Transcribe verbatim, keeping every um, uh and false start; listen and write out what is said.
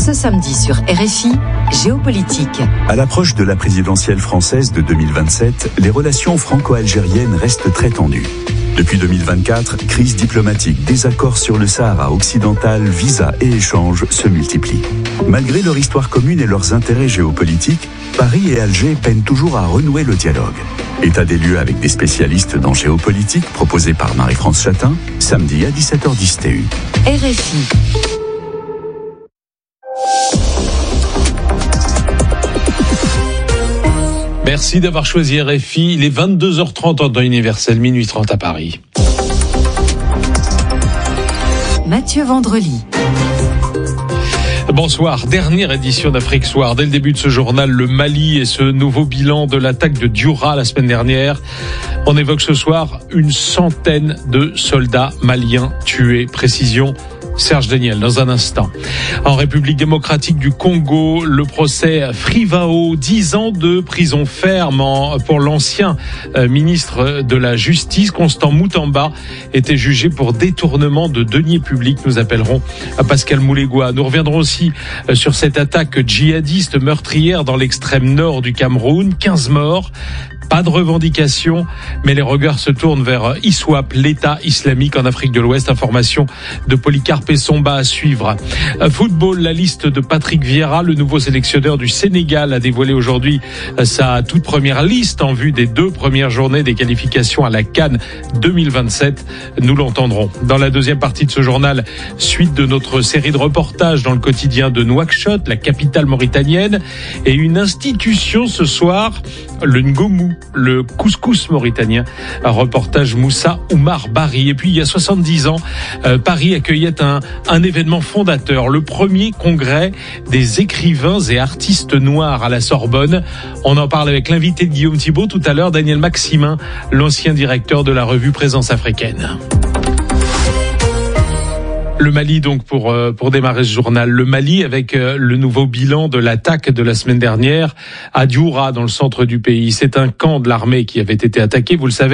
Ce samedi sur R F I, Géopolitique. À l'approche de la présidentielle française de deux mille vingt-sept, les relations franco-algériennes restent très tendues. Depuis deux mille vingt-quatre, crise diplomatique, désaccords sur le Sahara occidental, visas et échanges se multiplient. Malgré leur histoire commune et leurs intérêts géopolitiques, Paris et Alger peinent toujours à renouer le dialogue. État des lieux avec des spécialistes dans géopolitique, proposé par Marie-France Chatin, samedi à dix-sept heures dix T U. R F I. Merci d'avoir choisi R F I. Il est vingt-deux heures trente en temps universel, minuit trente à Paris. Mathieu Vendrely. Bonsoir, dernière édition d'Afrique Soir. Dès le début de ce journal, le Mali et ce nouveau bilan de l'attaque de Dioura la semaine dernière. On évoque ce soir une centaine de soldats maliens tués. Précision, Serge Daniel, dans un instant. En République démocratique du Congo, le procès Frivao, dix ans de prison ferme pour l'ancien ministre de la Justice, Constant Moutamba, était jugé pour détournement de deniers publics. Nous appellerons à Pascal Moulégois. Nous reviendrons aussi sur cette attaque djihadiste meurtrière dans l'extrême nord du Cameroun. quinze morts. Pas de revendication, mais les regards se tournent vers ISWAP, l'État islamique en Afrique de l'Ouest. Information de Polycarpe Essomba à suivre. Football, la liste de Patrick Vieira, le nouveau sélectionneur du Sénégal, a dévoilé aujourd'hui sa toute première liste en vue des deux premières journées des qualifications à la CAN deux mille vingt-sept. Nous l'entendrons. Dans la deuxième partie de ce journal, suite de notre série de reportages dans le quotidien de Nouakchott, la capitale mauritanienne, et une institution ce soir, le Ngomou, le couscous mauritanien. Un reportage Moussa Oumar Bari. Et puis il y a soixante-dix ans, euh, Paris accueillait un, un événement fondateur, le premier congrès des écrivains et artistes noirs à la Sorbonne. On en parle avec l'invité de Guillaume Thibault tout à l'heure, Daniel Maximin, l'ancien directeur de la revue Présence africaine. Le Mali, donc, pour euh, pour démarrer ce journal. Le Mali, avec euh, le nouveau bilan de l'attaque de la semaine dernière à Dioura, dans le centre du pays. C'est un camp de l'armée qui avait été attaqué, vous le savez.